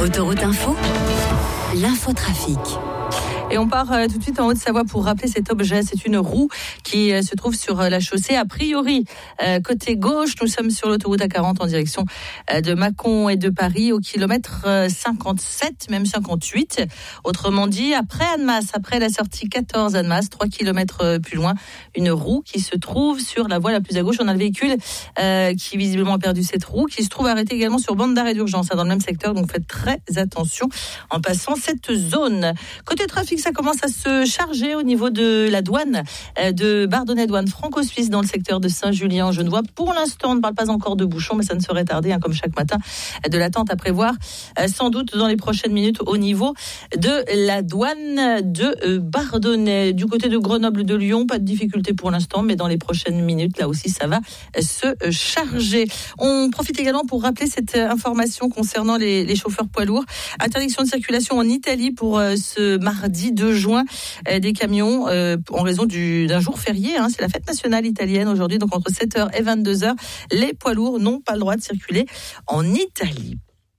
Autoroute Info, l'infotrafic. Et on part tout de suite en Haute-Savoie pour rappeler cet objet. C'est une roue qui se trouve sur la chaussée. A priori, côté gauche, nous sommes sur l'autoroute A40 en direction de Mâcon et de Paris au kilomètre 57, même 58. Autrement dit, après Annemasse, après la sortie 14 Annemasse, 3 kilomètres plus loin, une roue qui se trouve sur la voie la plus à gauche. On a le véhicule qui visiblement a perdu cette roue, qui se trouve arrêté également sur bande d'arrêt d'urgence dans le même secteur. Donc faites très attention en passant cette zone. Côté trafic, ça commence à se charger au niveau de la douane de Bardonnay douane franco-suisse dans le secteur de Saint-Julien-en-Genevois. Pour l'instant, on ne parle pas encore de bouchons, mais ça ne serait tardé, comme chaque matin, de l'attente à prévoir, sans doute dans les prochaines minutes au niveau de la douane de Bardonnay. Du côté de Grenoble, de Lyon, pas de difficulté pour l'instant, mais dans les prochaines minutes, là aussi, ça va se charger. On profite également pour rappeler cette information concernant les chauffeurs poids lourds. Interdiction de circulation en Italie pour ce mardi 2 juin des camions en raison d'un jour férié. C'est la fête nationale italienne aujourd'hui, donc entre 7h et 22h, les poids lourds n'ont pas le droit de circuler en Italie.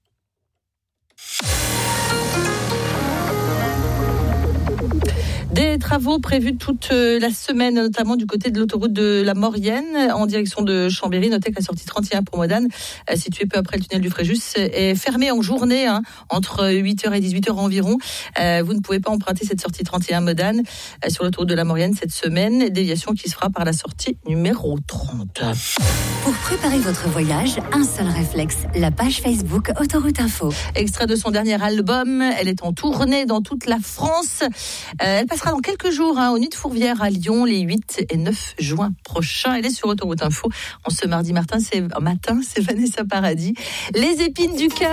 Des travaux prévus toute la semaine, notamment du côté de l'autoroute de la Maurienne, en direction de Chambéry. Notez que la sortie 31 pour Modane, située peu après le tunnel du Fréjus, est fermée en journée, entre 8h et 18h environ. Vous ne pouvez pas emprunter cette sortie 31 Modane sur l'autoroute de la Maurienne cette semaine. Déviation qui se fera par la sortie numéro 30. Pour préparer votre voyage, un seul réflexe, la page Facebook Autoroute Info. Extrait de son dernier album, elle est en tournée dans toute la France. Elle passera dans quelques jours au Nuits de Fourvière à Lyon, les 8 et 9 juin prochains. Elle est sur Autoroute Info. En ce mardi matin, c'est Vanessa Paradis. Les épines du cœur.